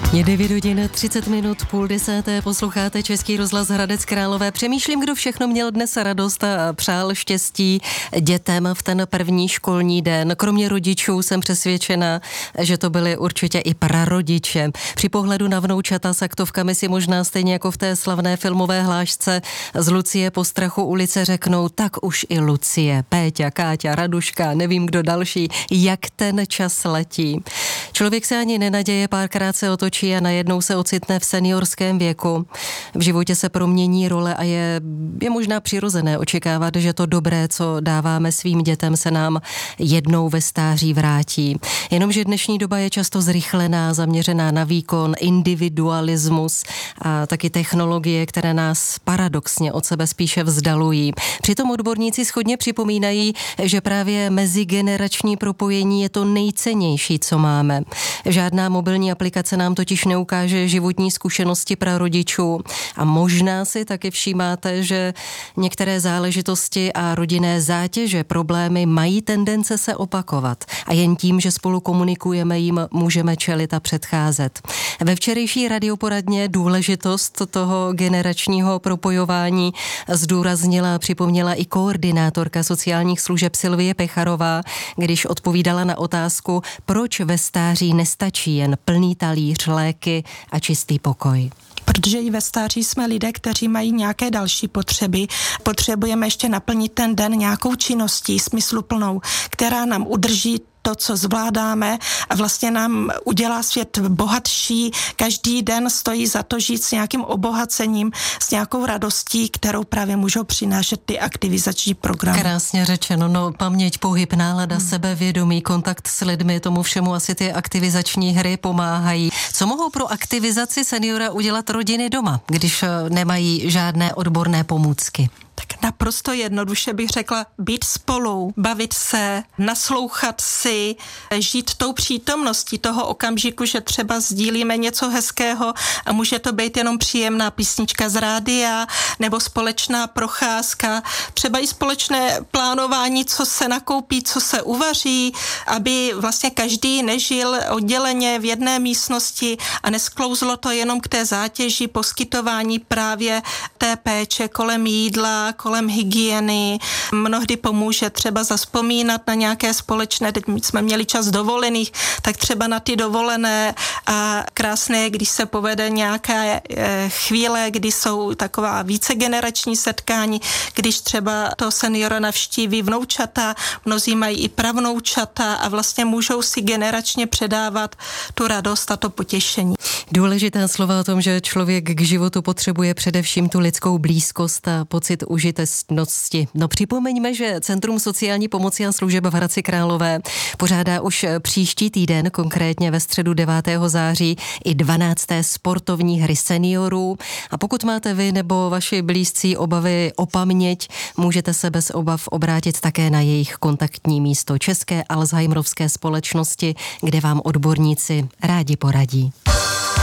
Je 9 hodin 30 minut, 9:30, posloucháte Český rozhlas Hradec Králové. Přemýšlím, kdo všechno měl dnes radost a přál štěstí dětem v ten první školní den. Kromě rodičů jsem přesvědčena, že to byly určitě i prarodiče. Při pohledu na vnoučata s aktovkami si možná stejně jako v té slavné filmové hlášce z Lucie po strachu ulice řeknou, tak už i Lucie, Péťa, Káťa, Raduška, nevím kdo další, jak ten čas letí. Člověk se ani nenaděje, párkrát se otočí a najednou se ocitne v seniorském věku. V životě se promění role a je možná přirozené očekávat, že to dobré, co dáváme svým dětem, se nám jednou ve stáří vrátí. Jenomže dnešní doba je často zrychlená, zaměřená na výkon, individualismus a taky technologie, které nás paradoxně od sebe spíše vzdalují. Přitom odborníci shodně připomínají, že právě mezigenerační propojení je to nejcennější, co máme. Žádná mobilní aplikace nám totiž neukáže životní zkušenosti prarodičů a možná si taky všímáte, že některé záležitosti a rodinné zátěže, problémy mají tendence se opakovat a jen tím, že spolu komunikujeme, jim můžeme čelit a předcházet. Ve včerejší radioporadně důležitost toho generačního propojování zdůraznila a připomněla i koordinátorka sociálních služeb Silvie Pecharová, když odpovídala na otázku, proč ve stáří nestačí jen plný talíř, léky a čistý pokoj. Protože i ve stáří jsme lidé, kteří mají nějaké další potřeby. Potřebujeme ještě naplnit ten den nějakou činností smysluplnou, která nám udrží to, co zvládáme a vlastně nám udělá svět bohatší. Každý den stojí za to žít s nějakým obohacením, s nějakou radostí, kterou právě můžou přinášet ty aktivizační programy. Krásně řečeno, no paměť, pohyb, nálada, sebevědomí, kontakt s lidmi, tomu všemu asi ty aktivizační hry pomáhají. Co mohou pro aktivizaci seniora udělat rodiny doma, když nemají žádné odborné pomůcky? Tak naprosto jednoduše bych řekla být spolu, bavit se, naslouchat si, žít tou přítomností toho okamžiku, že třeba sdílíme něco hezkého a může to být jenom příjemná písnička z rádia nebo společná procházka, třeba i společné plánování, co se nakoupí, co se uvaří, aby vlastně každý nežil odděleně v jedné místnosti a nesklouzlo to jenom k té zátěži poskytování právě té péče kolem jídla, kolem hygieny. Mnohdy pomůže třeba zazpomínat na nějaké společné, teď jsme měli čas dovolených, tak třeba na ty dovolené a krásné, když se povede nějaké chvíle, kdy jsou taková vícegenerační setkání, když třeba to seniora navštíví vnoučata, mnozí mají i pravnoučata a vlastně můžou si generačně předávat tu radost a to potěšení. Důležitá slova o tom, že člověk k životu potřebuje především tu lidskou blízkost a pocit užitečnosti. No připomeňme, že Centrum sociální pomoci a služeb v Hradci Králové pořádá už příští týden, konkrétně ve středu 9. září, i 12. sportovní hry seniorů. A pokud máte vy nebo vaši blízcí obavy o paměť, můžete se bez obav obrátit také na jejich kontaktní místo České Alzheimerovské společnosti, kde vám odborníci rádi poradí.